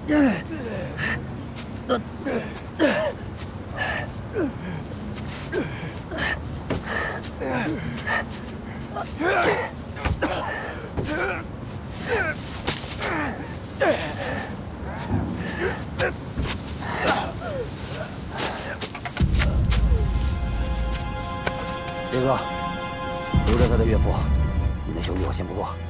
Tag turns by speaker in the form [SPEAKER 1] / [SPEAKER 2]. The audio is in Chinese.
[SPEAKER 1] 李哥，刘哲他的岳父，你的兄弟我信不过。